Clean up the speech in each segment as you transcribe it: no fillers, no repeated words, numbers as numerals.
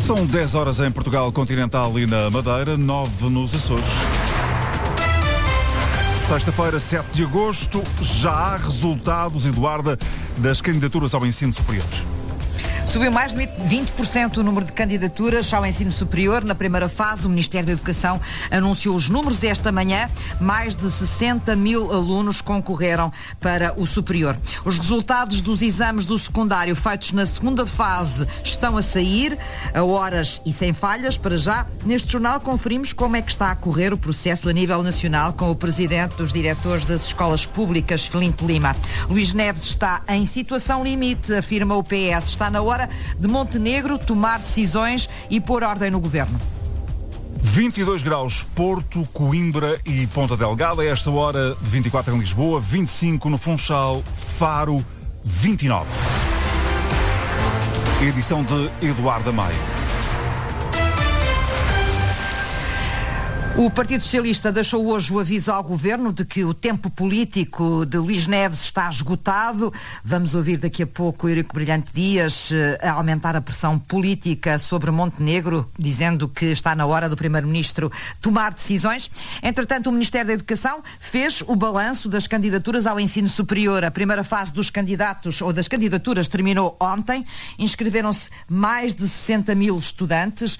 São 10 horas em Portugal Continental e na Madeira, 9 nos Açores. Sexta-feira, 7 de agosto, já há resultados, Eduarda, das candidaturas ao ensino superior. Subiu mais de 20% o número de candidaturas ao ensino superior. Na primeira fase, o Ministério da Educação anunciou os números esta manhã. Mais de 60 mil alunos concorreram para o superior. Os resultados dos exames do secundário feitos na segunda fase estão a sair, a horas e sem falhas. Para já, neste jornal conferimos como é que está a correr o processo a nível nacional com o presidente dos diretores das escolas públicas, Flint Lima. Luís Neves está em situação limite, afirma o PS. Está na hora de Montenegro tomar decisões e pôr ordem no governo. 22 graus, Porto, Coimbra e Ponta Delgada. A esta hora, 24 em Lisboa, 25 no Funchal, Faro, 29. Edição de Eduardo Maia. O Partido Socialista deixou hoje o aviso ao Governo de que o tempo político de Luís Neves está esgotado. Vamos ouvir daqui a pouco o Eurico Brilhante Dias a aumentar a pressão política sobre Montenegro, dizendo que está na hora do Primeiro-Ministro tomar decisões. Entretanto, o Ministério da Educação fez o balanço das candidaturas ao ensino superior. A primeira fase dos candidatos ou das candidaturas terminou ontem. Inscreveram-se mais de 60 mil estudantes,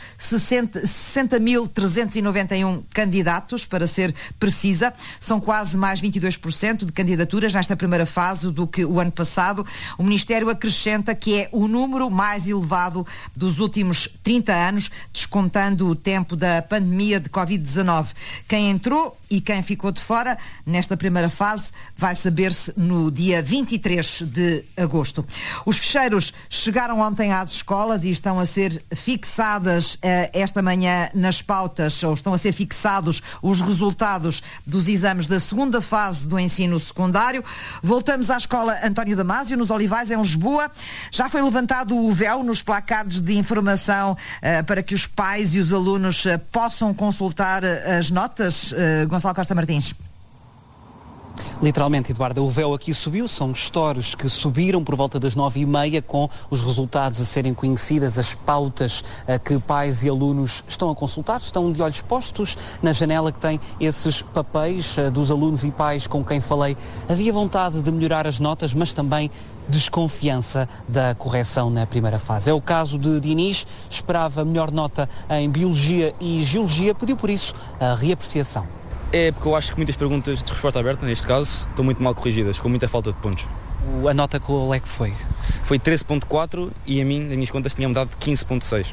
60.391 candidatos, para ser precisa. São quase mais 22% de candidaturas nesta primeira fase do que o ano passado. O Ministério acrescenta que é o número mais elevado dos últimos 30 anos, descontando o tempo da pandemia de Covid-19. Quem entrou e quem ficou de fora nesta primeira fase vai saber-se no dia 23 de agosto. Os ficheiros chegaram ontem às escolas e estão a ser fixadas esta manhã nas pautas, ou estão a ser fixados os resultados dos exames da segunda fase do ensino secundário. Voltamos à escola António Damásio, nos Olivais, em Lisboa. Já foi levantado o véu nos placardes de informação para que os pais e os alunos possam consultar as notas. Gonçalo Costa Martins. Literalmente, Eduardo, o véu aqui subiu, são stores que subiram por volta das 9h30 com os resultados a serem conhecidas, as pautas que pais e alunos estão a consultar, estão de olhos postos na janela que tem esses papéis dos alunos e pais com quem falei. Havia vontade de melhorar as notas, mas também desconfiança da correção na primeira fase. É o caso de Dinis, esperava melhor nota em Biologia e Geologia, pediu por isso a reapreciação. É porque eu acho que muitas perguntas de resposta aberta, neste caso, estão muito mal corrigidas, com muita falta de pontos. A nota qual é que foi? Foi 13.4 e a mim, nas minhas contas, tinha-me dado 15.6.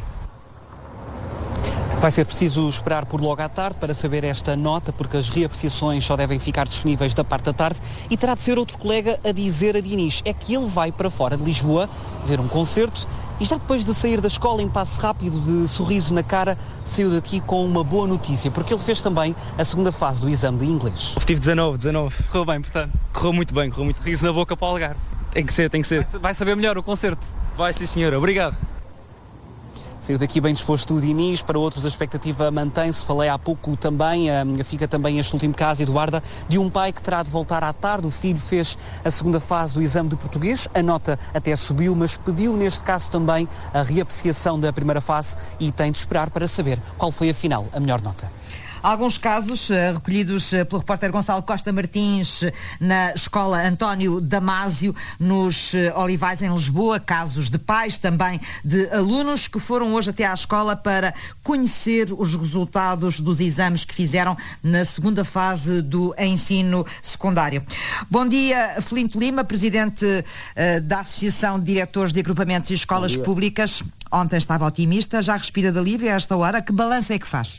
Vai ser preciso esperar por logo à tarde para saber esta nota, porque as reapreciações só devem ficar disponíveis da parte da tarde, e terá de ser outro colega a dizer a Dinis é que ele vai para fora de Lisboa ver um concerto e já depois de sair da escola em passo rápido, de sorriso na cara, saiu daqui com uma boa notícia, porque ele fez também a segunda fase do exame de inglês. Eu tive 19. Correu bem, portanto? Correu muito bem. Sorriso na boca para o Algarve. Tem que ser. Vai saber melhor o concerto? Vai sim, senhora. Obrigado. Saiu daqui bem disposto o Dinis, para outros a expectativa mantém-se. Falei há pouco também, fica também este último caso, Eduarda, de um pai que terá de voltar à tarde. O filho fez a segunda fase do exame de português, a nota até subiu, mas pediu neste caso também a reapreciação da primeira fase e tem de esperar para saber qual foi afinal a melhor nota. Alguns casos recolhidos pelo repórter Gonçalo Costa Martins na escola António Damásio, nos Olivais, em Lisboa, casos de pais, também de alunos que foram hoje até à escola para conhecer os resultados dos exames que fizeram na segunda fase do ensino secundário. Bom dia, Flint Lima, presidente da Associação de Diretores de Agrupamentos e Escolas Públicas. Ontem estava otimista, já respira de alívio a esta hora. Que balanço é que faz?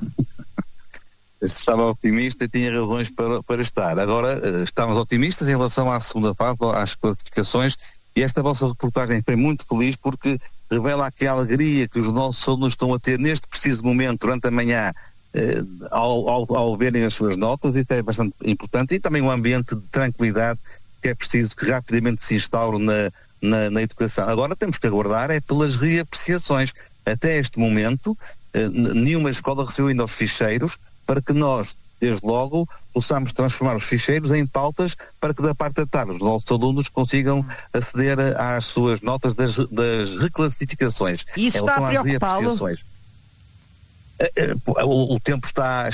Estava otimista e tinha razões para estar. Agora estamos otimistas em relação à segunda fase, às classificações, e esta vossa reportagem foi muito feliz porque revela aquela alegria que os nossos alunos estão a ter neste preciso momento, durante a manhã, ao verem as suas notas. Isso é bastante importante, e também um ambiente de tranquilidade que é preciso que rapidamente se instaure na educação. Agora temos que aguardar pelas reapreciações. Até este momento, nenhuma escola recebeu ainda os ficheiros para que nós desde logo, possamos transformar os ficheiros em pautas para que da parte da tarde os nossos alunos consigam aceder às suas notas das reclassificações. Isso está a preocupá-lo? O tempo está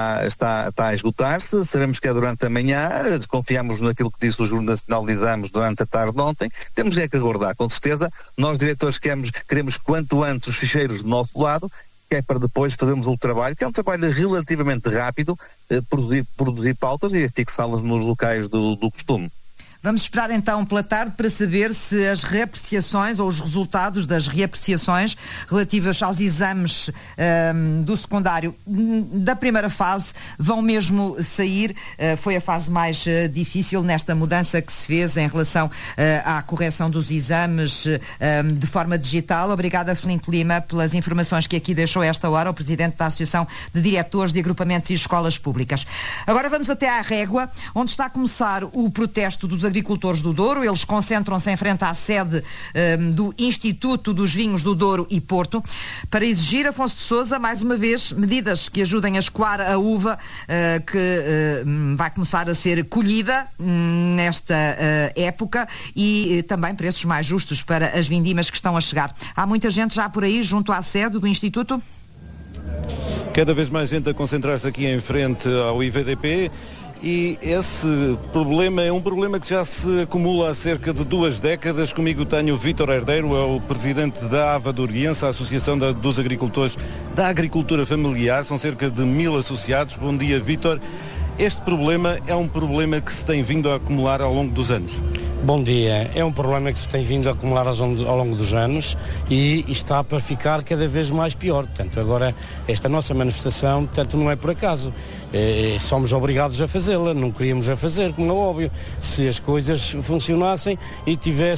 a esgotar-se, sabemos que é durante a manhã, confiamos naquilo que disse o Júri Nacional de Exames durante a tarde de ontem, temos que aguardar, com certeza. Nós, diretores, queremos quanto antes os ficheiros do nosso lado, que é para depois fazermos o trabalho, que é um trabalho relativamente rápido, produzir pautas e fixá-las nos locais do costume. Vamos esperar então pela tarde para saber se as reapreciações ou os resultados das reapreciações relativas aos exames do secundário da primeira fase vão mesmo sair. Foi a fase mais difícil nesta mudança que se fez em relação à correção dos exames de forma digital. Obrigada, Filipe Lima, pelas informações que aqui deixou a esta hora, o Presidente da Associação de Diretores de Agrupamentos e Escolas Públicas. Agora vamos até à Régua, onde está a começar o protesto dos agricultores do Douro. Eles concentram-se em frente à sede do Instituto dos Vinhos do Douro e Porto para exigir, Afonso de Sousa, mais uma vez, medidas que ajudem a escoar a uva que vai começar a ser colhida nesta época e também preços mais justos para as vindimas que estão a chegar. Há muita gente já por aí junto à sede do Instituto? Cada vez mais gente a concentrar-se aqui em frente ao IVDP. E esse problema é um problema que já se acumula há cerca de 2 décadas. Comigo tenho o Vítor Herdeiro, é o presidente da Avadoriense, a Associação dos Agricultores da Agricultura Familiar. São cerca de 1000 associados. Bom dia, Vítor. Este problema é um problema que se tem vindo a acumular ao longo dos anos. Bom dia. É um problema que se tem vindo a acumular ao longo dos anos e está para ficar cada vez mais pior. Portanto, agora, esta nossa manifestação, portanto, não é por acaso. Somos obrigados a fazê-la, não queríamos a fazer, como é óbvio. Se as coisas funcionassem e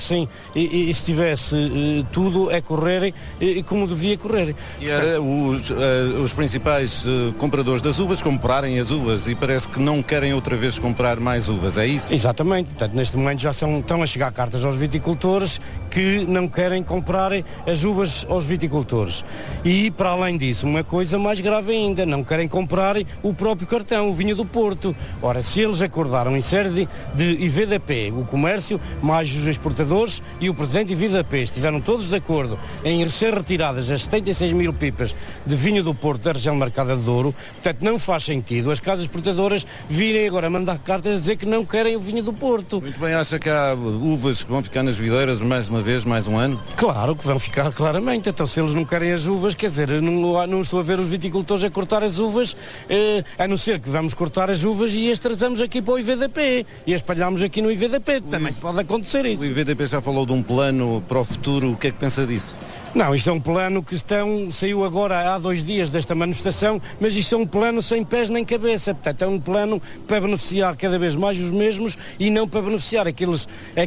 se tivesse tudo a correr como devia correr. E era os principais compradores das uvas comprarem as uvas e parece que não querem outra vez comprar mais uvas, é isso? Exatamente. Portanto, neste momento já estão a chegar cartas aos viticultores que não querem comprar as uvas aos viticultores. E, para além disso, uma coisa mais grave ainda, não querem comprar o próprio cartão, o vinho do Porto. Ora, se eles acordaram em sede de IVDP, o comércio, mais os exportadores e o presidente IVDP estiveram todos de acordo em ser retiradas as 76.000 pipas de vinho do Porto da região marcada de Douro, portanto não faz sentido as casas exportadoras virem agora mandar cartas a dizer que não querem o vinho do Porto. Muito bem, acha que há uvas que vão ficar nas videiras mais uma vez, mais um ano? Claro que vão ficar, claramente. Então, se eles não querem as uvas, quer dizer, não estou a ver os viticultores a cortar as uvas, a não ser que vamos cortar as uvas e as trazemos aqui para o IVDP e as espalhamos aqui no IVDP. Também pode acontecer isso. O IVDP já falou de um plano para o futuro. O que é que pensa disso? Não, isto é um plano que saiu agora há 2 dias desta manifestação, mas isto é um plano sem pés nem cabeça. Portanto, é um plano para beneficiar cada vez mais os mesmos e não para beneficiar aqueles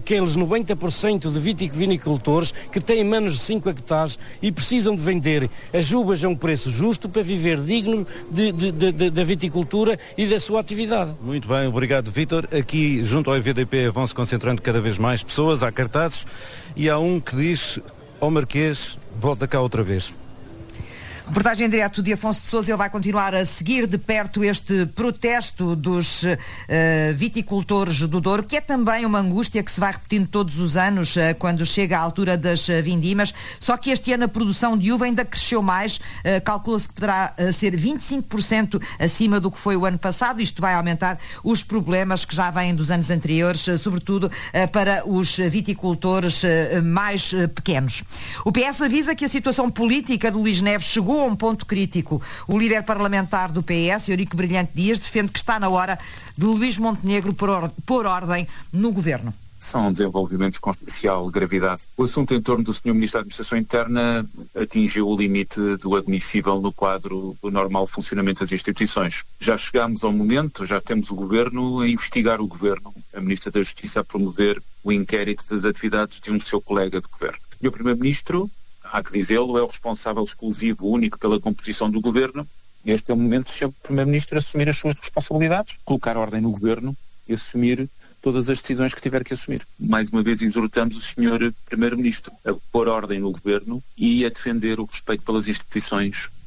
90% de vitivinicultores que têm menos de 5 hectares e precisam de vender as uvas a um preço justo para viver digno da viticultura e da sua atividade. Muito bem, obrigado, Vítor. Aqui, junto ao IVDP, vão-se concentrando cada vez mais pessoas, há cartazes, e há um que diz: ao Marquês, volta cá outra vez. Reportagem em direto de Afonso de Sousa. Ele vai continuar a seguir de perto este protesto dos viticultores do Douro, que é também uma angústia que se vai repetindo todos os anos quando chega à altura das vindimas, só que este ano a produção de uva ainda cresceu mais, calcula-se que poderá ser 25% acima do que foi o ano passado. Isto vai aumentar os problemas que já vêm dos anos anteriores, sobretudo para os viticultores mais pequenos. O PS avisa que a situação política de Luís Neves chegou a um ponto crítico. O líder parlamentar do PS, Eurico Brilhante Dias, defende que está na hora de Luís Montenegro pôr ordem no governo. São desenvolvimentos com especial gravidade. O assunto em torno do Sr. Ministro da Administração Interna atingiu o limite do admissível no quadro do normal funcionamento das instituições. Já chegámos ao momento, já temos o Governo a investigar o Governo, a Ministra da Justiça a promover o inquérito das atividades de um seu colega de Governo. E o Primeiro-Ministro, há que dizê-lo, é o responsável exclusivo, único pela composição do Governo. Este é o momento de o Primeiro-Ministro assumir as suas responsabilidades, colocar ordem no Governo e assumir todas as decisões que tiver que assumir. Mais uma vez exortamos o Sr. Primeiro-Ministro a pôr ordem no Governo e a defender o respeito pelas instituições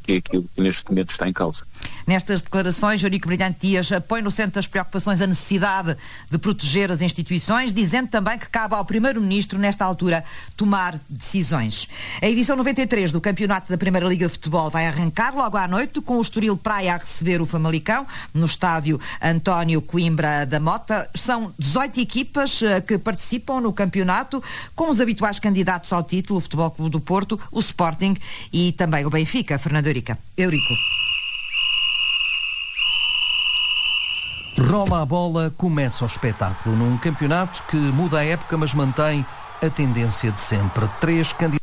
que é aquilo que neste momento está em causa. Nestas declarações, Eurico Brilhante Dias põe no centro das preocupações a necessidade de proteger as instituições, dizendo também que cabe ao Primeiro-Ministro, nesta altura, tomar decisões. A edição 93 do Campeonato da Primeira Liga de Futebol vai arrancar logo à noite, com o Estoril Praia a receber o Famalicão, no estádio António Coimbra da Mota. São 18 equipas que participam no campeonato, com os habituais candidatos ao título, o Futebol Clube do Porto, o Sporting e também o Benfica. Fernando Eurico. Rola a bola, começa o espetáculo num campeonato que muda a época, mas mantém a tendência de sempre. 3 candidatos